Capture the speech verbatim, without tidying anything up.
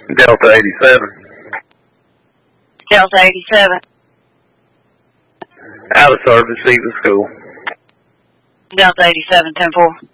Delta eighty-seven. Delta eighty-seven. Out of service, Eagle School. Delta eighty-seven, ten four.